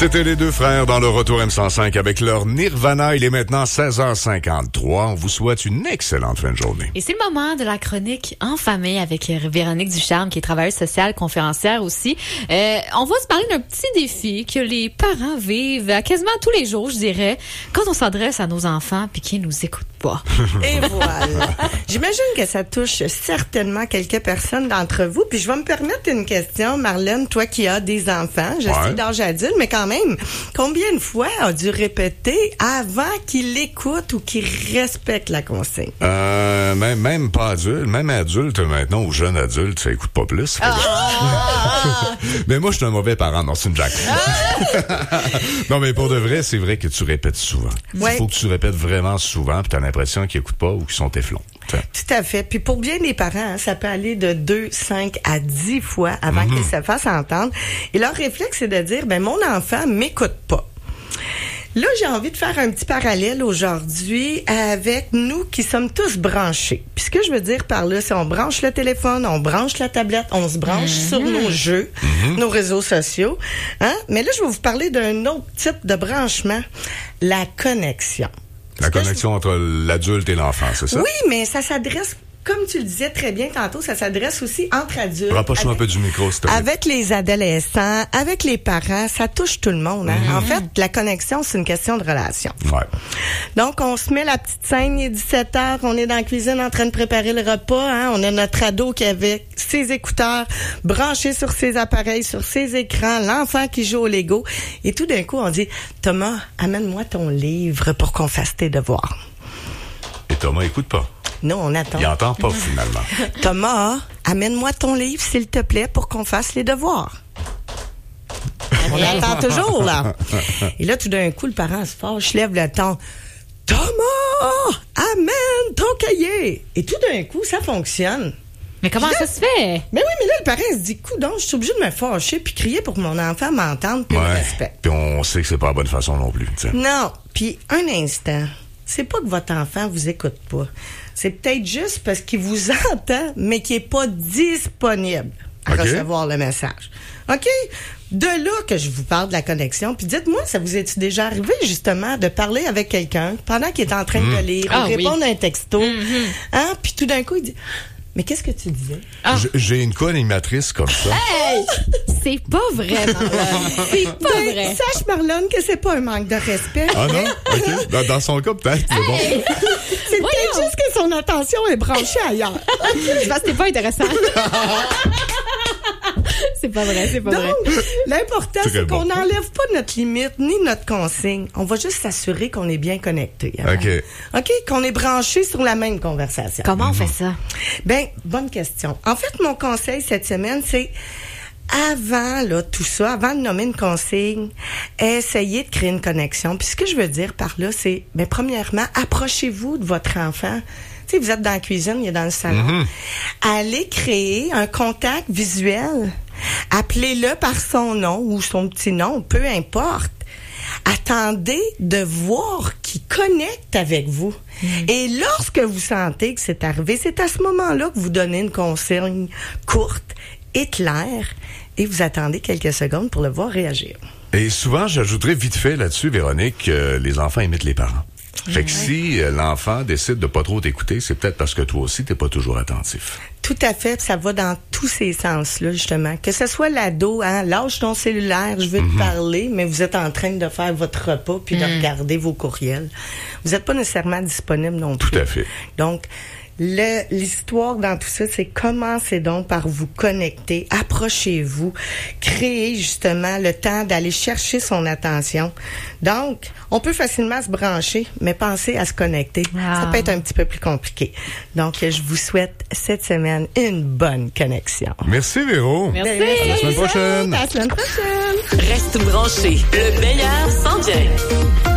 C'était les deux frères dans le Retour M105 avec leur Nirvana. Il est maintenant 16h53. On vous souhaite une excellente fin de journée. Et c'est le moment de la chronique En famille avec Véronique Ducharme, qui est travailleuse sociale, conférencière aussi. On va se parler d'un petit défi que les parents vivent quasiment tous les jours, je dirais, quand on s'adresse à nos enfants puis qu'ils nous écoutent pas. Et voilà. J'imagine que ça touche certainement quelques personnes d'entre vous. Puis je vais me permettre une question, Marlène, toi qui as des enfants, je sais d'âge adulte, mais quand même, combien de fois as-tu dû répéter avant qu'ils l'écoutent ou qu'ils respectent la consigne? Même pas adulte, même adulte maintenant ou jeune adulte, ça écoute pas plus. Mais moi, je suis un mauvais parent, non, c'est une blague. Non, mais pour de vrai, c'est vrai que tu répètes souvent. Il faut que tu répètes vraiment souvent, puis t'as l'impression qu'ils écoutent pas ou qu'ils sont téflons. Tout à fait. Puis pour bien des parents, ça peut aller de 2, 5 à 10 fois avant qu'ils se fassent entendre. Et leur réflexe, c'est de dire, mon enfant m'écoute pas. Là, j'ai envie de faire un petit parallèle aujourd'hui avec nous qui sommes tous branchés. Puis ce que je veux dire par là, c'est on branche le téléphone, on branche la tablette, on se branche sur nos jeux, nos réseaux sociaux. Hein? Mais là, je vais vous parler d'un autre type de branchement, la connexion. La connexion entre l'adulte et l'enfant, c'est ça? Oui, mais ça s'adresse, comme tu le disais très bien tantôt, ça s'adresse aussi entre adultes. Rapproche-moi un peu du micro, s'il te plaît. Avec les adolescents, avec les parents, ça touche tout le monde. Hein? En fait, la connexion, c'est une question de relation. Ouais. Donc, on se met la petite scène, il est 17h, on est dans la cuisine en train de préparer le repas. Hein? On a notre ado qui avait ses écouteurs branchés sur ses appareils, sur ses écrans, l'enfant qui joue au Lego. Et tout d'un coup, on dit, Thomas, amène-moi ton livre pour qu'on fasse tes devoirs. Et Thomas, écoute pas. Non, on attend. Il entend pas, finalement. Thomas, amène-moi ton livre, s'il te plaît, pour qu'on fasse les devoirs. On attend toujours, là. Et là, tout d'un coup, le parent se fâche, lève le ton. Thomas, amène ton cahier. Et tout d'un coup, ça fonctionne. Mais comment ça se fait? Mais oui, mais là, le parent se dit, coudonc, je suis obligé de me fâcher puis crier pour que mon enfant m'entende puis me respecte. Puis on sait que c'est pas la bonne façon non plus. T'sais. Non. Puis un instant, c'est pas que votre enfant vous écoute pas. C'est peut-être juste parce qu'il vous entend, mais qu'il est pas disponible à recevoir le message. OK? De là que je vous parle de la connexion. Puis dites-moi, ça vous est-tu déjà arrivé, justement, de parler avec quelqu'un pendant qu'il est en train de lire ou répondre à un texto? Hein? Puis tout d'un coup, il dit... Mais qu'est-ce que tu disais? J'ai une co-animatrice comme ça. Hey! C'est pas vrai, Marlène. C'est pas vrai. Sache, Marlène, que c'est pas un manque de respect. Ah non? OK. Dans son cas, peut-être. Mais bon. C'est peut-être juste que son attention est branchée ailleurs. C'est pas intéressant. C'est pas vrai, c'est pas vrai. Donc, l'important, c'est qu'on n'enlève pas notre limite ni notre consigne. On va juste s'assurer qu'on est bien connecté. OK, qu'on est branché sur la même conversation. Comment on fait ça? Bonne question. En fait, mon conseil cette semaine, c'est avant tout ça, avant de nommer une consigne, essayez de créer une connexion. Puis ce que je veux dire par là, c'est, premièrement, approchez-vous de votre enfant. Tu sais, vous êtes dans la cuisine, il est dans le salon. Allez créer un contact visuel. Appelez-le par son nom ou son petit nom, peu importe. Attendez de voir qu'il connecte avec vous. Et lorsque vous sentez que c'est arrivé, c'est à ce moment-là que vous donnez une consigne courte et claire et vous attendez quelques secondes pour le voir réagir. Et souvent, j'ajouterais vite fait là-dessus, Véronique, que les enfants imitent les parents. Fait que si l'enfant décide de pas trop t'écouter, c'est peut-être parce que toi aussi, t'es pas toujours attentif. Tout à fait, ça va dans tous ces sens-là, justement. Que ce soit l'ado, lâche ton cellulaire, je veux te parler, mais vous êtes en train de faire votre repas puis de regarder vos courriels. Vous n'êtes pas nécessairement disponible non plus. Tout à fait. Donc, l'histoire dans tout ça, c'est commencez donc par vous connecter, approchez-vous, créez justement le temps d'aller chercher son attention. Donc, on peut facilement se brancher, mais pensez à se connecter. Ça peut être un petit peu plus compliqué. Donc, je vous souhaite cette semaine une bonne connexion. Merci, Véro. Merci. À la semaine prochaine. À la semaine prochaine. Reste branché. Le meilleur s'en vient.